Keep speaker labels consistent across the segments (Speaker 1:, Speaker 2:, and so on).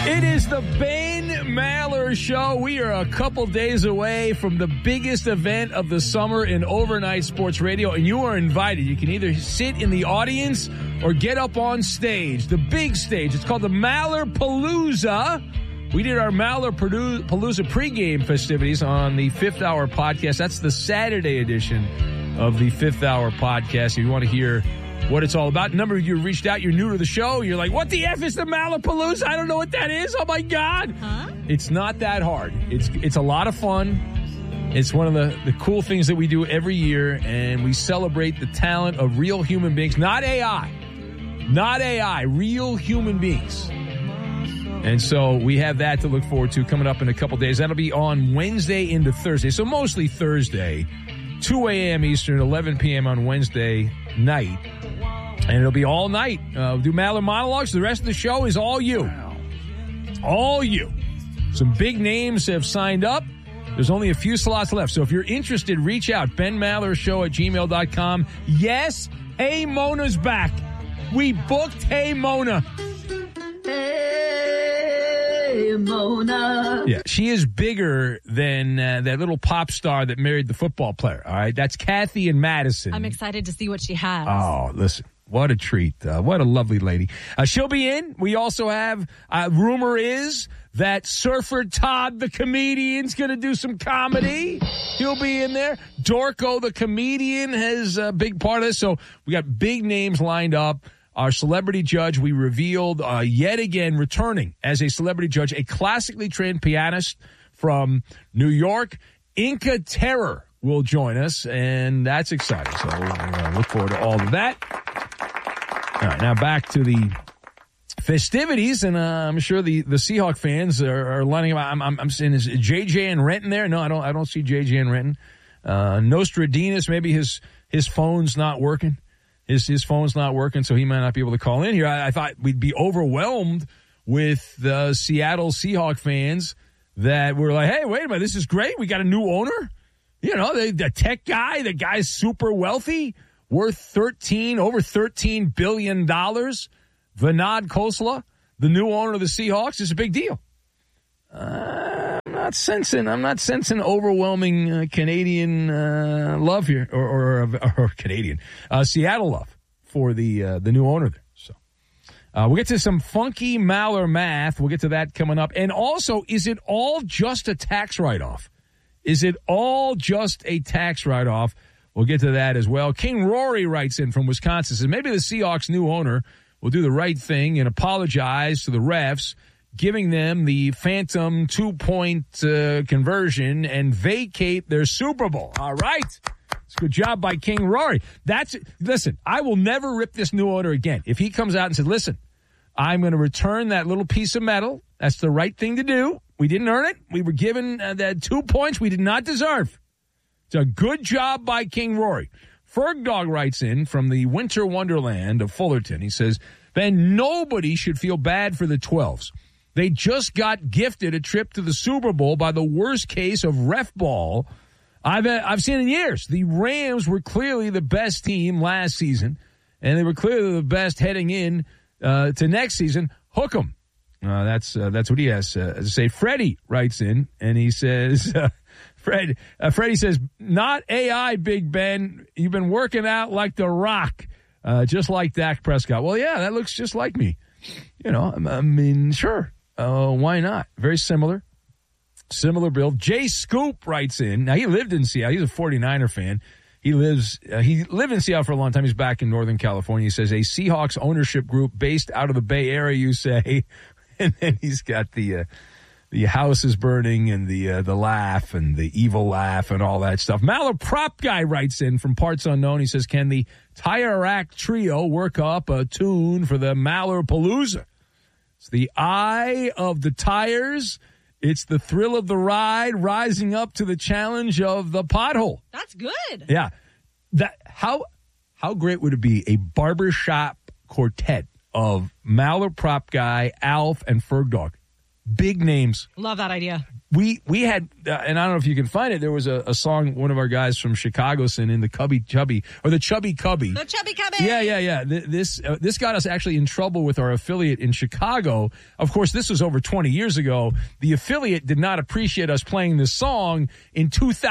Speaker 1: It is the Ben Maller Show. We are a couple days away from the biggest event of the summer in overnight sports radio, and you are invited. You can either sit in the audience or get up on stage, the big stage. It's called the Maller Palooza. We did our Maller Palooza pregame festivities on the Fifth Hour podcast. That's the Saturday edition of the Fifth Hour podcast. If you want to hear what it's all about. A number of you reached out. You're new to the show. You're like, what the F is the Maller Palooza? I don't know what that is. Oh, my God.
Speaker 2: Huh?
Speaker 1: It's not that hard. It's a lot of fun. It's one of the cool things that we do every year, and we celebrate the talent of real human beings. Not AI. Not AI. Real human beings. And so we have that to look forward to coming up in a couple days. That'll be on Wednesday into Thursday. So mostly Thursday, 2 a.m. Eastern, 11 p.m. on Wednesday night. And it'll be all night. We'll do Maller monologues. The rest of the show is all you. All you. Some big names have signed up. There's only a few slots left. So if you're interested, reach out. BenMallerShow@gmail.com. Yes, Hey Mona's back. We booked Hey Mona.
Speaker 2: Hey, Mona.
Speaker 1: Yeah, she is bigger than that little pop star that married the football player. All right, that's Kathy and Madison.
Speaker 3: I'm excited to see what she has.
Speaker 1: Oh, listen. What a treat. What a lovely lady. She'll be in. We also have, rumor is that Surfer Todd, the comedian's going to do some comedy. He'll be in there. Dorco, the comedian, has a big part of this. So we got big names lined up. Our celebrity judge, we revealed yet again returning as a celebrity judge, a classically trained pianist from New York, Inca Terror, will join us, and that's exciting. So we're going to look forward to all of that. All right, now back to the festivities, and I'm sure the Seahawk fans are lining up. I'm saying, is JJ and Renton there? No, I don't see JJ and Renton. Nostradamus, maybe his phone's not working. His phone's not working, so he might not be able to call in here. I thought we'd be overwhelmed with the Seattle Seahawk fans that were like, hey, wait a minute, this is great. We got a new owner. You know, the tech guy, the guy's super wealthy, worth over $13 billion. Vinod Khosla, the new owner of the Seahawks, is a big deal. I'm not sensing overwhelming Canadian love here, or Canadian Seattle love for the new owner there. So we'll get to some funky Maller math. We'll get to that coming up. And also, is it all just a tax write-off? Is it all just a tax write-off? We'll get to that as well. King Rory writes in from Wisconsin, says maybe the Seahawks' new owner will do the right thing and apologize to the refs, giving them the phantom 2-point conversion and vacate their Super Bowl. All right. It's a good job by King Rory. Listen, I will never rip this new owner again. If he comes out and says, listen, I'm going to return that little piece of metal. That's the right thing to do. We didn't earn it. We were given that 2 points we did not deserve. It's a good job by King Rory. Fergdog writes in from the winter wonderland of Fullerton. He says, Ben, nobody should feel bad for the 12s. They just got gifted a trip to the Super Bowl by the worst case of ref ball I've seen in years. The Rams were clearly the best team last season, and they were clearly the best heading in to next season. Hook 'em. That's what he has to say. Freddie writes in, and he says, Freddie says, not AI, Big Ben. You've been working out like The Rock, just like Dak Prescott. Well, yeah, that looks just like me. You know, I mean, sure. Why not? Very similar build. Jay Scoop writes in. Now, he lived in Seattle. He's a 49er fan. He lived in Seattle for a long time. He's back in Northern California. He says, a Seahawks ownership group based out of the Bay Area, you say. And then he's got the house is burning and the laugh and the evil laugh and all that stuff. Maller Prop Guy writes in from parts unknown. He says, can the Tire Rack Trio work up a tune for the Maller Palooza? It's the eye of the tires. It's the thrill of the ride, rising up to the challenge of the pothole.
Speaker 3: That's good.
Speaker 1: Yeah. How great would it be, a barbershop quartet of Maller Prop Guy, Alf, and Fergdog? Big names.
Speaker 3: Love that idea.
Speaker 1: we had, and I don't know if you can find it, there was a song one of our guys from Chicago sent in, the Cubby Chubby, or the Chubby Cubby.
Speaker 3: The Chubby Cubby!
Speaker 1: Yeah. This got us actually in trouble with our affiliate in Chicago. Of course, this was over 20 years ago. The affiliate did not appreciate us playing this song in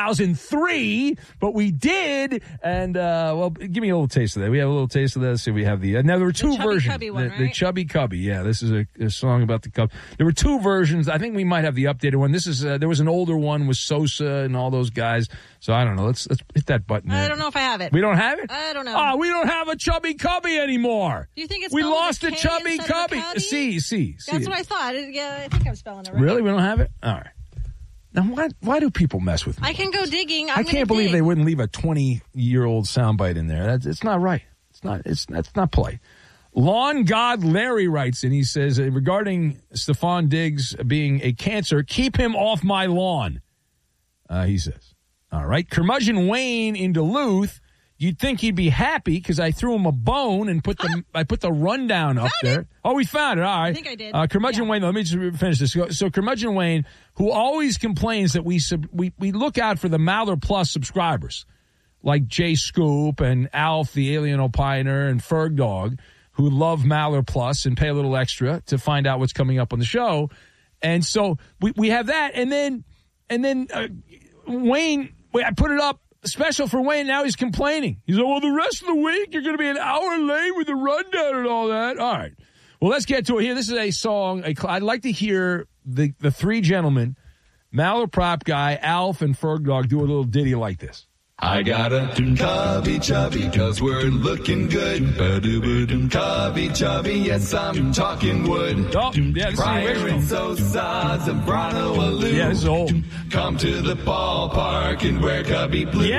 Speaker 1: 2003, but we did. And, well, give me a little taste of that. We have a little taste of that. So we have the, now there were two versions.
Speaker 3: Cubby one, right?
Speaker 1: The Chubby Cubby. Yeah, this is a song about the cub. There were two versions. I think we might have the updated one. This is, there was an older one with Sosa and all those guys. So I don't know. Let's hit that button there.
Speaker 3: I don't know if I have it.
Speaker 1: We don't have it?
Speaker 3: I don't know.
Speaker 1: Oh, we don't have a Chubby Cubby anymore.
Speaker 3: Do you think it's
Speaker 1: we
Speaker 3: spelled
Speaker 1: lost
Speaker 3: with
Speaker 1: a
Speaker 3: K
Speaker 1: Chubby
Speaker 3: instead of a
Speaker 1: Cubby?
Speaker 3: Cubby?
Speaker 1: See.
Speaker 3: That's what I thought. Yeah, I think I'm spelling it right.
Speaker 1: Really? We don't have it? All right. Now, why do people mess with me?
Speaker 3: I can go digging.
Speaker 1: I can't believe they wouldn't leave a 20-year-old soundbite in there. It's not right. That's not play. Lawn God Larry writes in. He says, regarding Stephon Diggs being a cancer, keep him off my lawn. He says. All right. Curmudgeon Wayne in Duluth. You'd think he'd be happy because I threw him a bone and I put the rundown up there. Oh, we found it. All right.
Speaker 3: I think I did.
Speaker 1: Curmudgeon Wayne, let me just finish this. So Curmudgeon Wayne, who always complains that we look out for the Maller Plus subscribers, like Jay Scoop and Alf, the Alien Opiner, and Ferg Dog, who love Maller Plus and pay a little extra to find out what's coming up on the show. And so we have that. And then Wayne, I put it up special for Wayne. Now he's complaining. He's like, well, the rest of the week, you're going to be an hour late with the rundown and all that. All right. Well, let's get to it here. This is a song. I'd like to hear the three gentlemen, Maller Prop Guy, Alf, and Ferg Dog, do a little ditty like this.
Speaker 4: I got a Cubby Chubby, 'cause we're looking good. Cubby Chubby, yes, I'm talking wood.
Speaker 1: Oh, yeah, this is the
Speaker 4: Pryor
Speaker 1: original.
Speaker 4: and Sosa, Zambrano, Alou.
Speaker 1: Yeah, this is old.
Speaker 4: Come to the ballpark and wear Cubby blue.
Speaker 1: Yeah.